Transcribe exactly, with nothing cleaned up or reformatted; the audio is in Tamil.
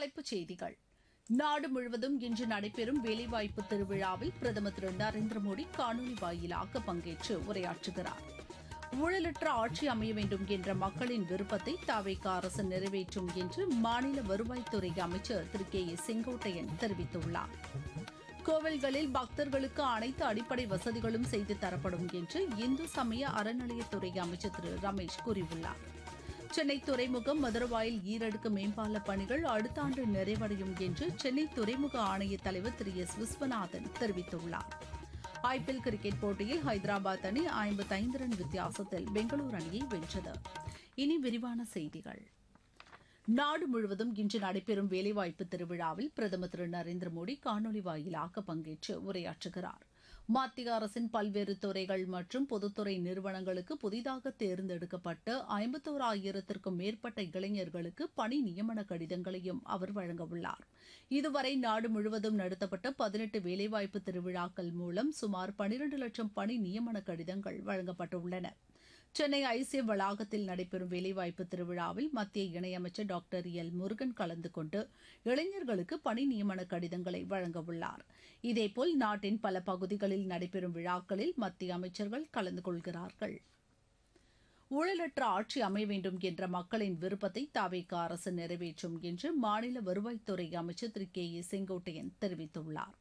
தலைப்புச் செய்திகள். நாடு முழுவதும் இன்று நடைபெறும் வேலைவாய்ப்பு திருவிழாவில் பிரதமர் திரு நரேந்திர மோடி காணொலி வாயிலாக பங்கேற்று உரையாற்றுகிறார். ஊழலற்ற ஆட்சி அமைய வேண்டும் என்ற மக்களின் விருப்பத்தை தவேக அரசு நிறைவேற்றும் என்று மாநில வருவாய்த்துறை அமைச்சர் திரு கே ஏ செங்கோட்டையன் தெரிவித்துள்ளார். கோவில்களில் பக்தர்களுக்கு அனைத்து அடிப்படை வசதிகளும் செய்து தரப்படும் என்று இந்து சமய அறநிலையத்துறை அமைச்சர் திரு ரமேஷ் கூறியுள்ளார். சென்னை துறைமுகம் மதுரவாயில் ஈரடுக்கு மேம்பால பணிகள் அடுத்த ஆண்டு நிறைவடையும் என்று சென்னை துறைமுக ஆணைய தலைவர் திரு எஸ் விஸ்வநாதன் தெரிவித்துள்ளார். ஐ பி எல் கிரிக்கெட் போட்டியில் ஹைதராபாத் அணி ஐம்பத்தி ஐந்து ரன் வித்தியாசத்தில் பெங்களூரு அணியை வென்றது. இனி விரிவான செய்திகள். நாடு முழுவதும் இன்று நடைபெறும் வேலைவாய்ப்பு திருவிழாவில் பிரதமர் திரு நரேந்திர மோடி காணொலி வாயிலாக பங்கேற்று உரையாற்றுகிறார். மத்திய அரசின் பல்வேறு துறைகள் மற்றும் பொதுத்துறை நிறுவனங்களுக்கு புதிதாக தேர்ந்தெடுக்கப்பட்ட ஐம்பத்தோராயிரத்திற்கும் மேற்பட்ட இளைஞர்களுக்கு பணி நியமன கடிதங்களையும் அவர் வழங்கவுள்ளார். இதுவரை நாடு முழுவதும் நடத்தப்பட்ட பதினெட்டு வேலைவாய்ப்பு திருவிழாக்கள் மூலம் சுமார் பனிரண்டு லட்சம் பணி நியமன கடிதங்கள் வழங்கப்பட்டுள்ளன. சென்னை ஐசிஎஃப் வளாகத்தில் நடைபெறும் வேலைவாய்ப்பு திருவிழாவில் மத்திய இணையமைச்சர் டாக்டர் எல் முருகன் கலந்து கொண்டு இளைஞர்களுக்கு பணி நியமன கடிதங்களை வழங்கவுள்ளார். இதேபோல் நாட்டின் பல பகுதிகளில் நடைபெறும் விழாக்களில் மத்திய அமைச்சர்கள் கலந்து கொள்கிறார்கள். ஊழலற்ற ஆட்சி அமைய வேண்டும் என்ற மக்களின் விருப்பத்தை தவேக அரசு நிறைவேற்றும் என்று மாநில வருவாய்த்துறை அமைச்சர் திரு கே ஏ செங்கோட்டையன் தெரிவித்துள்ளார்.